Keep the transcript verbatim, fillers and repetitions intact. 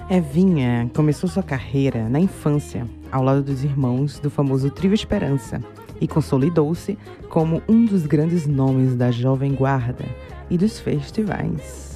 Evinha começou sua carreira na infância, ao lado dos irmãos do famoso Trio Esperança, e consolidou-se como um dos grandes nomes da Jovem Guarda e dos festivais.